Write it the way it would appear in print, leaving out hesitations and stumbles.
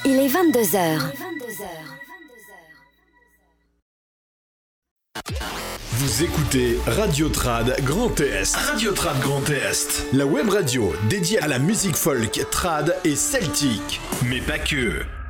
Il est 22h. Vous écoutez Radio Trad Grand Est. Radio Trad Grand Est. La web radio dédiée à la musique folk, trad et celtique. Mais pas que.